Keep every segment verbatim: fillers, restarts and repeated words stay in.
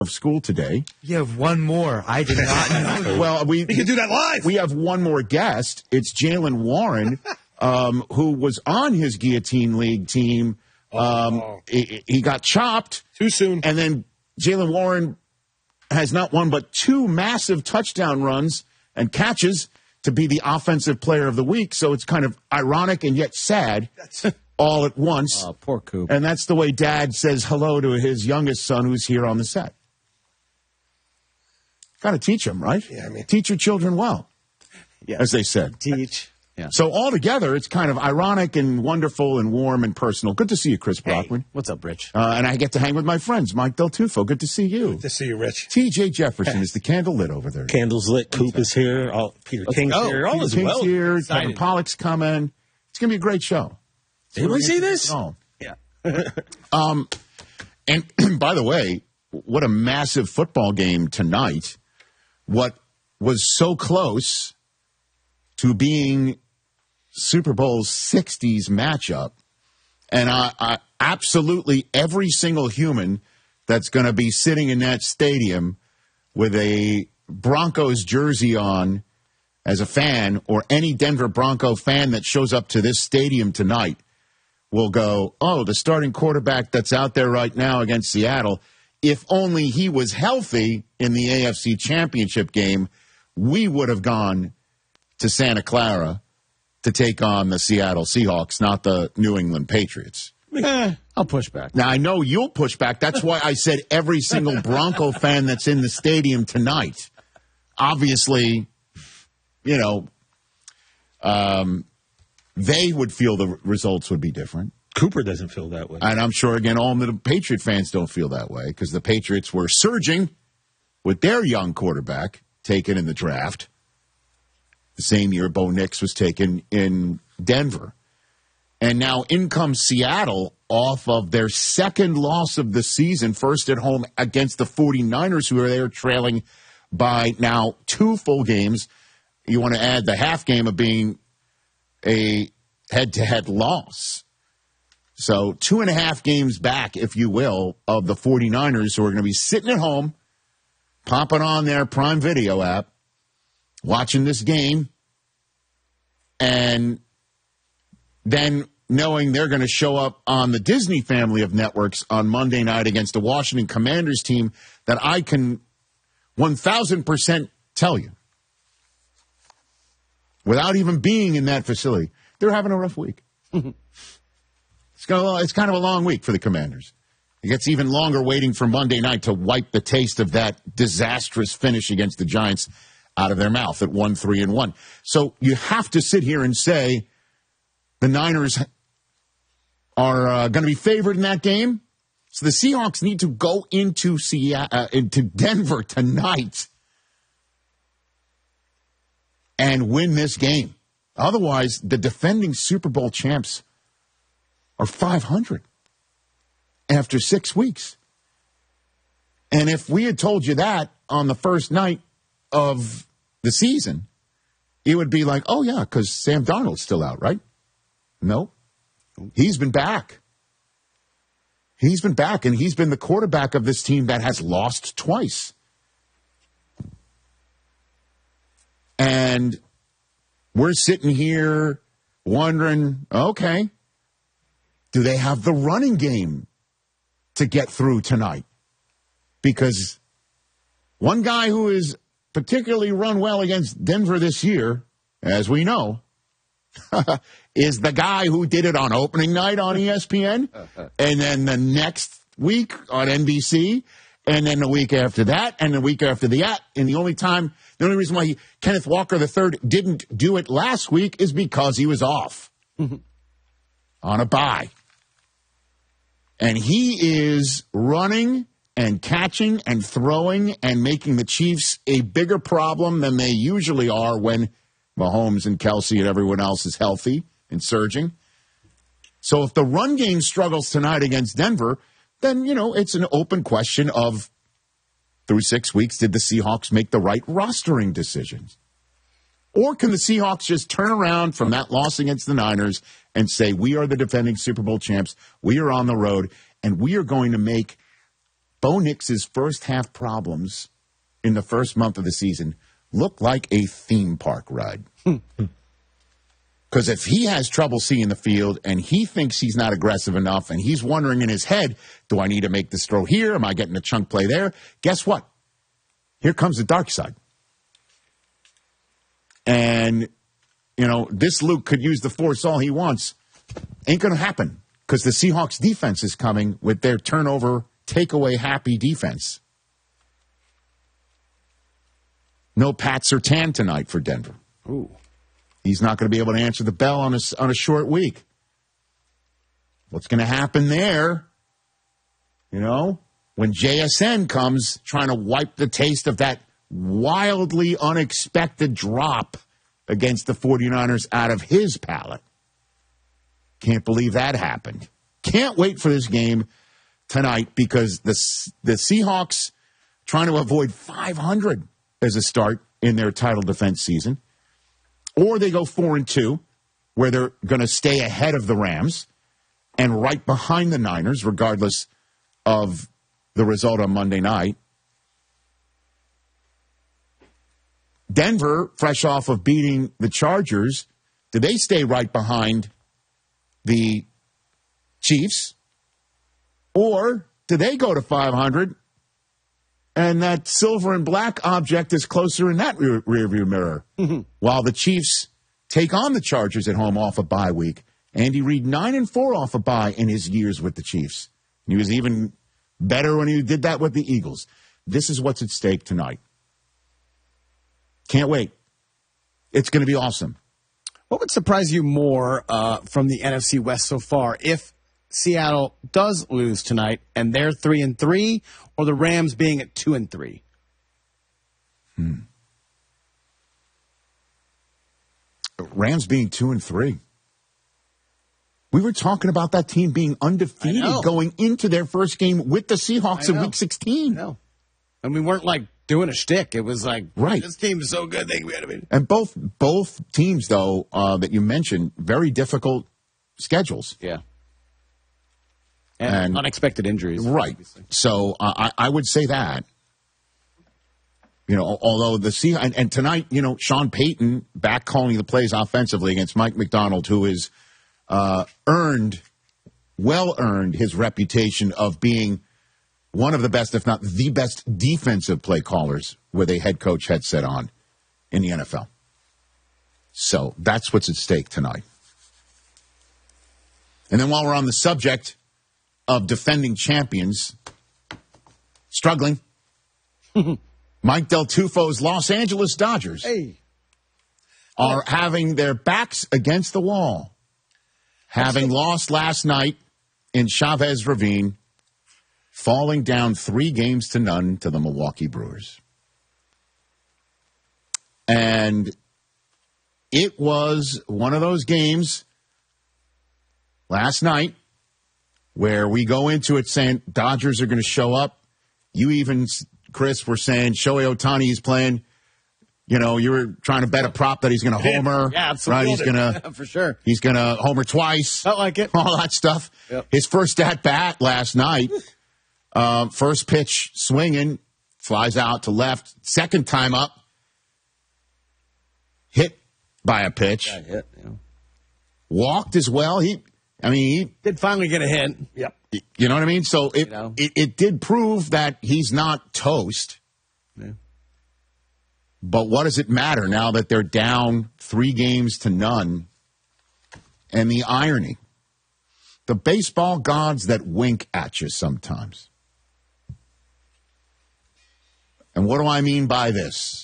of school today. You have one more. I did not know. Well, we We can do that live. We have one more guest. It's Jaylen Warren, um, who was on his Guillotine League team. Um, Oh. he, he got chopped. Too soon. And then Jaylen Warren has not one but two massive touchdown runs and catches to be the offensive player of the week. So it's kind of ironic and yet sad all at once. Oh, poor Coop. And that's the way Dad says hello to his youngest son who's here on the set. Got to teach him, right? Yeah, I mean- teach your children well, Yeah. as they said. Teach. Yeah. So altogether, it's kind of ironic and wonderful and warm and personal. Good to see you, Chris Brockman. What's up, Rich? Uh, and I get to hang with my friends, Mike Del Tufo. Good to see you. Good to see you, Rich. T J Jefferson is the candle lit over there. Candles lit. Coop is here. All, Peter King's go. here. All Peter is King's well. here. Excited. Kevin Pollak's coming. It's going to be a great show. Did we see this? Oh. Yeah. Um, and by the way, what a massive football game tonight. What was so close to being Super Bowl sixties matchup. And I, I absolutely every single human that's going to be sitting in that stadium with a Broncos jersey on as a fan, or any Denver Bronco fan that shows up to this stadium tonight will go, oh, the starting quarterback that's out there right now against Seattle, if only he was healthy in the A F C Championship game, we would have gone to Santa Clara to take on the Seattle Seahawks, not the New England Patriots. Eh, I'll push back. Now, I know you'll push back. That's why I said every single Bronco fan that's in the stadium tonight. Obviously, you know, um, they would feel the results would be different. Cooper doesn't feel that way. And I'm sure, again, all the Patriot fans don't feel that way because the Patriots were surging with their young quarterback taken in the draft. The same year Bo Nix was taken in Denver. And now in comes Seattle off of their second loss of the season, first at home against the 49ers, who are there trailing by now two full games. You want to add the half game of being a head-to-head loss. So two and a half games back, if you will, of the 49ers, who are going to be sitting at home, popping on their Prime Video app, watching this game, and then knowing they're going to show up on the Disney family of networks on Monday night against the Washington Commanders team that I can one thousand percent tell you, without even being in that facility, they're having a rough week. It's, gonna, it's kind of a long week for the Commanders. It gets even longer waiting for Monday night to wipe the taste of that disastrous finish against the Giants out of their mouth at one three and one. So you have to sit here and say the Niners are uh, going to be favored in that game. So the Seahawks need to go into Seattle, uh, into Denver tonight and win this game. Otherwise, the defending Super Bowl champs are five hundred after six weeks. And if we had told you that on the first night of the season, it would be like, oh, yeah, because Sam Darnold's still out, right? No. He's been back. He's been back, and he's been the quarterback of this team that has lost twice. And we're sitting here wondering, okay, do they have the running game to get through tonight? Because one guy who has particularly run well against Denver this year, as we know, is the guy who did it on opening night on E S P N, and then the next week on N B C, and then the week after that, and the week after that. And the only time, the only reason why he, Kenneth Walker the third didn't do it last week is because he was off on a bye. And he is running and catching and throwing and making the Chiefs a bigger problem than they usually are when Mahomes and Kelsey and everyone else is healthy and surging. So if the run game struggles tonight against Denver, then, you know, it's an open question of through six weeks, did the Seahawks make the right rostering decisions? Or can the Seahawks just turn around from that loss against the Niners and say, we are the defending Super Bowl champs, we are on the road, and we are going to make Bo Nix's first half problems in the first month of the season look like a theme park ride. Because if he has trouble seeing the field and he thinks he's not aggressive enough and he's wondering in his head, do I need to make this throw here? Am I getting a chunk play there? Guess what? Here comes the dark side. And, you know, this Luke could use the force all he wants. Ain't going to happen because the Seahawks defense is coming with their turnover, takeaway happy defense. No Pat Surtain tonight for Denver. Ooh. He's not going to be able to answer the bell on a, on a short week. What's going to happen there, you know, when J S N comes trying to wipe the taste of that wildly unexpected drop against the 49ers out of his palate? Can't believe that happened. Can't wait for this game tonight because the, the Seahawks trying to avoid five hundred as a start in their title defense season. Or they go four and two, where they're going to stay ahead of the Rams and right behind the Niners, regardless of the result on Monday night. Denver, fresh off of beating the Chargers, do they stay right behind the Chiefs? Or do they go to five hundred? And that silver and black object is closer in that rear, rear view mirror. Mm-hmm. While the Chiefs take on the Chargers at home off a bye week. Andy Reid, nine and four off a bye in his years with the Chiefs. He was even better when he did that with the Eagles. This is what's at stake tonight. Can't wait. It's going to be awesome. What would surprise you more uh, from the N F C West so far? If Seattle does lose tonight and they're three and three, or the Rams being at two and three? Hmm. Rams being two and three. We were talking about that team being undefeated going into their first game with the Seahawks in Week sixteen. I know. And we weren't like doing a shtick. It was like, right. This team is so good. They we had to be. And both both teams, though, uh, that you mentioned, very difficult schedules. Yeah. And, and unexpected injuries. Right. Obviously. So uh, I, I would say that. You know, although the Sea and, and tonight, you know, Sean Payton back calling the plays offensively against Mike McDonald, who is uh, earned, well earned his reputation of being one of the best, if not the best, defensive play callers with a head coach headset on in the N F L. So that's what's at stake tonight. And then while we're on the subject of defending champions struggling, Mike Del Tufo's Los Angeles Dodgers hey. are having their backs against the wall, having lost last night in Chavez Ravine, falling down three games to none to the Milwaukee Brewers. And it was one of those games last night where we go into it saying Dodgers are going to show up. You even, Chris, were saying Shohei Ohtani is playing. You know, you were trying to bet a prop that he's going to homer. Yeah, absolutely. Right? He's going to, yeah, for sure. He's going to homer twice. Felt like it. All that stuff. Yep. His first at bat last night, uh, first pitch swinging, flies out to left. Second time up, hit by a pitch. Got hit, yeah. Walked as well. He, I mean, he did finally get a hit. Yep. You know what I mean? So it, you know. it, it did prove that he's not toast. Yeah. But what does it matter now that they're down three games to none? And the irony, the baseball gods that wink at you sometimes. And what do I mean by this?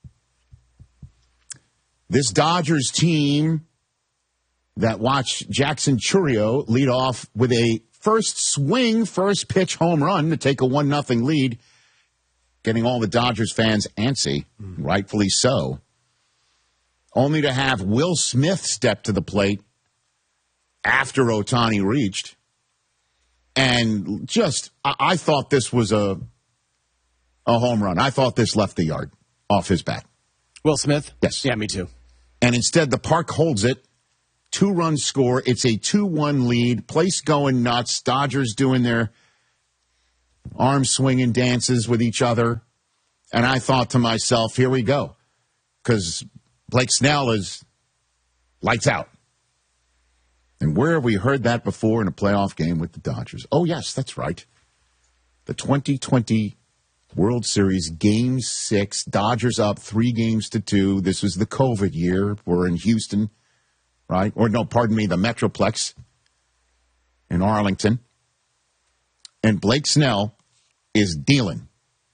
This Dodgers team that watched Jackson Chourio lead off with a first swing, first pitch home run to take a one nothing lead, getting all the Dodgers fans antsy, mm. rightfully so, only to have Will Smith step to the plate after Ohtani reached. And just, I, I thought this was a, a home run. I thought this left the yard off his bat. Will Smith? Yes. Yeah, me too. And instead, the park holds it. Two-run score. It's a two one lead. Place going nuts. Dodgers doing their arm swinging dances with each other. And I thought to myself, here we go. Because Blake Snell is lights out. And where have we heard that before in a playoff game with the Dodgers? Oh, yes, that's right. The twenty twenty World Series Game six, Dodgers up three games to two. This was the COVID year. We're in Houston, right? Or no, pardon me, the Metroplex in Arlington. And Blake Snell is dealing.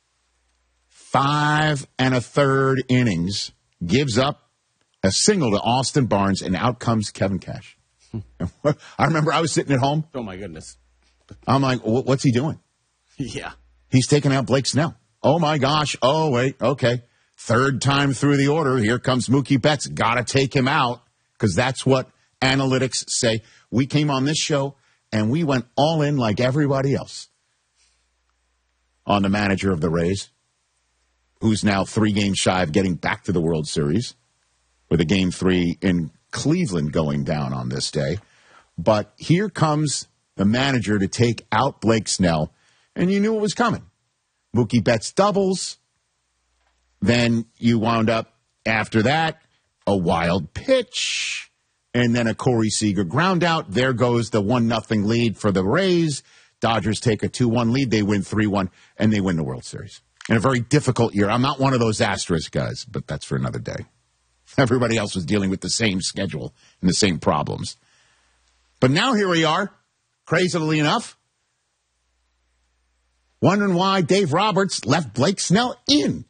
Five and a third innings, gives up a single to Austin Barnes, and out comes Kevin Cash. I remember I was sitting at home. Oh, my goodness. I'm like, what's he doing? Yeah. He's taking out Blake Snell. Oh, my gosh. Oh, wait. Okay. Third time through the order. Here comes Mookie Betts. Got to take him out because that's what analytics say. We came on this show, and we went all in like everybody else on the manager of the Rays, who's now three games shy of getting back to the World Series with a game three in Cleveland going down on this day. But here comes the manager to take out Blake Snell, and you knew it was coming. Mookie Betts doubles. Then you wound up, after that, a wild pitch, and then a Corey Seager ground out. There goes the one nothing lead for the Rays. Dodgers take a two one lead. They win three one, and they win the World Series. In a very difficult year. I'm not one of those asterisk guys, but that's for another day. Everybody else was dealing with the same schedule and the same problems. But now here we are, crazily enough, wondering why Dave Roberts left Blake Snell in.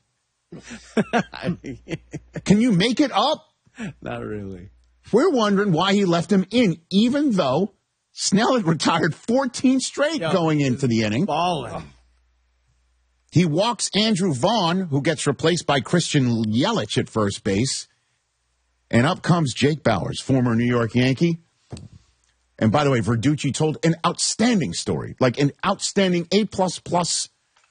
Can you make it up? Not really. We're wondering why he left him in, even though Snell had retired fourteen straight Yo, going into the inning. Balling. He walks Andrew Vaughn, who gets replaced by Christian Yelich at first base. And up comes Jake Bauers, former New York Yankee. And by the way, Verducci told an outstanding story, like an outstanding A-plus plus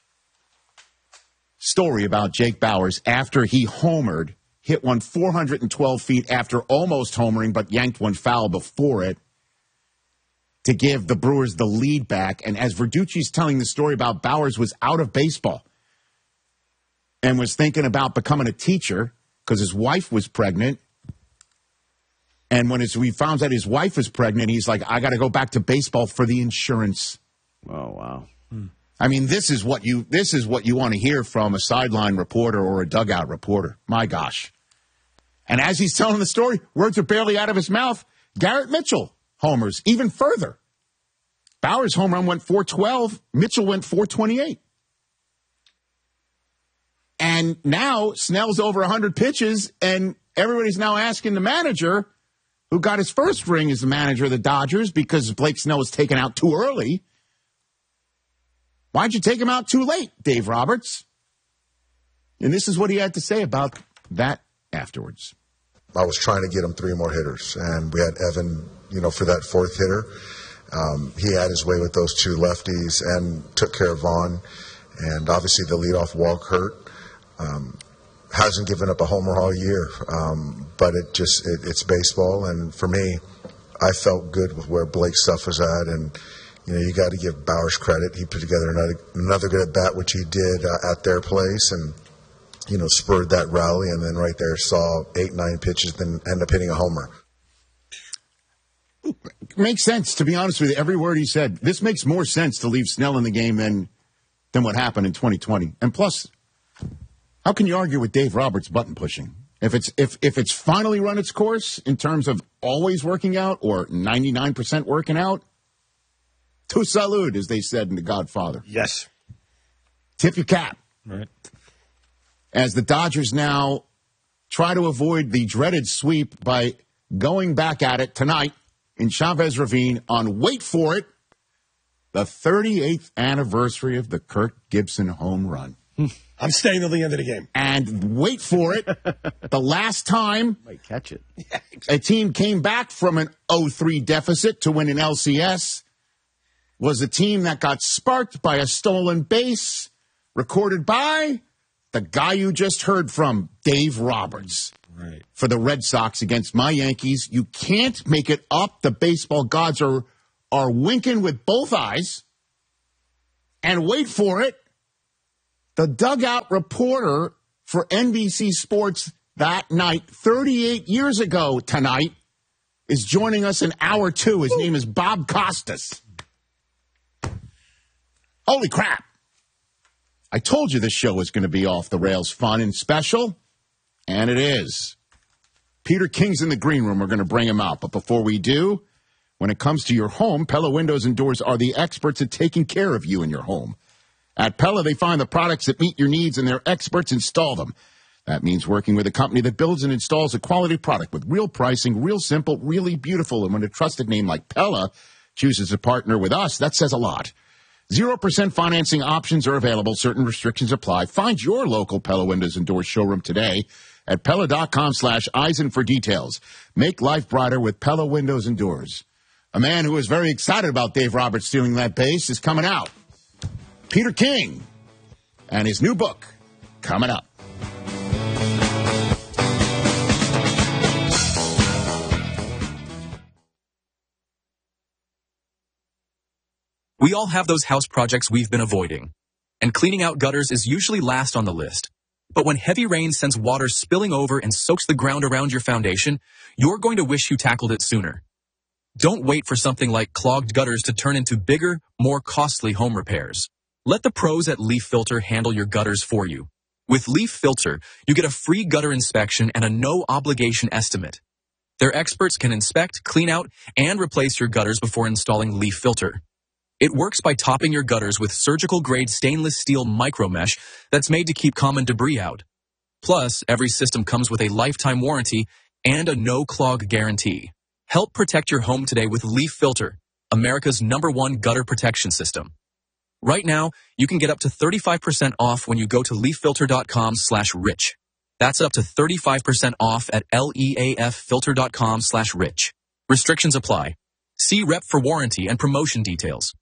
story about Jake Bauers after he homered, hit one four hundred twelve feet after almost homering, but yanked one foul before it to give the Brewers the lead back. And as Verducci's telling the story about Bauers was out of baseball and was thinking about becoming a teacher because his wife was pregnant. And when his, we found out his wife was pregnant, he's like, I got to go back to baseball for the insurance. Oh, wow. Hmm. I mean, this is what you this is what you want to hear from a sideline reporter or a dugout reporter. My gosh. And as he's telling the story, words are barely out of his mouth. Garrett Mitchell homers even further. Bauers' home run went four twelve. Mitchell went four twenty-eight. And now Snell's over one hundred pitches, and everybody's now asking the manager, who got his first ring as the manager of the Dodgers because Blake Snell was taken out too early, why'd you take him out too late, Dave Roberts? And this is what he had to say about that afterwards. I was trying to get him three more hitters, and we had Evan, you know, for that fourth hitter. Um, he had his way with those two lefties and took care of Vaughn. And obviously the leadoff walk hurt. Um, hasn't given up a homer all year, um, but it just it, it's baseball. And for me, I felt good with where Blake's stuff was at. And, you know, you got to give Bauers credit. He put together another, another good at-bat, which he did uh, at their place, and, you know, spurred that rally. And then right there saw eight, nine pitches, then end up hitting a homer. Makes sense, to be honest with you. Every word he said. This makes more sense to leave Snell in the game than than what happened in twenty twenty. And plus, how can you argue with Dave Roberts' button pushing? If it's if if it's finally run its course in terms of always working out or ninety-nine percent working out, tu salud, as they said in The Godfather. Yes. Tip your cap. Right. As the Dodgers now try to avoid the dreaded sweep by going back at it tonight in Chavez Ravine on, wait for it, the thirty-eighth anniversary of the Kirk Gibson home run. I'm staying till the end of the game. And wait for it, the last time might catch it. a team came back from an oh three deficit to win an L C S was a team that got sparked by a stolen base recorded by the guy you just heard from, Dave Roberts. Right. For the Red Sox against my Yankees. You can't make it up. The baseball gods are are winking with both eyes. And wait for it, the dugout reporter for N B C Sports that night, thirty-eight years ago tonight, is joining us in hour two. His name is Bob Costas. Holy crap. I told you this show was going to be off the rails fun and special, and it is. Peter King's in the green room. We're going to bring him out. But before we do, when it comes to your home, Pella Windows and Doors are the experts at taking care of you and your home. At Pella, they find the products that meet your needs, and their experts install them. That means working with a company that builds and installs a quality product with real pricing, real simple, really beautiful. And when a trusted name like Pella chooses to partner with us, that says a lot. Zero percent financing options are available. Certain restrictions apply. Find your local Pella Windows and Doors showroom today at Pella.com slash Eisen for details. Make life brighter with Pella Windows and Doors. A man who is very excited about Dave Roberts stealing that base is coming out. Peter King and his new book coming up. We all have those house projects we've been avoiding, and cleaning out gutters is usually last on the list. But when heavy rain sends water spilling over and soaks the ground around your foundation, you're going to wish you tackled it sooner. Don't wait for something like clogged gutters to turn into bigger, more costly home repairs. Let the pros at Leaf Filter handle your gutters for you. With Leaf Filter, you get a free gutter inspection and a no-obligation estimate. Their experts can inspect, clean out, and replace your gutters before installing Leaf Filter. It works by topping your gutters with surgical-grade stainless steel micromesh that's made to keep common debris out. Plus, every system comes with a lifetime warranty and a no-clog guarantee. Help protect your home today with Leaf Filter, America's number one gutter protection system. Right now, you can get up to thirty-five percent off when you go to leaffilter.com slash rich. That's up to thirty-five percent off at leaffilter.com slash rich. Restrictions apply. See rep for warranty and promotion details.